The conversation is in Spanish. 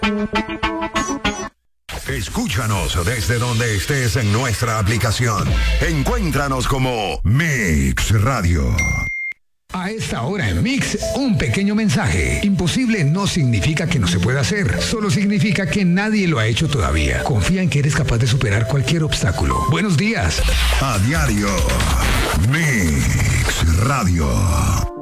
Escúchanos desde donde estés en nuestra aplicación. Encuéntranos como Mix Radio. A esta hora en Mix, un pequeño mensaje. Imposible no significa que no se pueda hacer. Solo significa que nadie lo ha hecho todavía. Confía en que eres capaz de superar cualquier obstáculo. Buenos días. A diario. Mix Radio.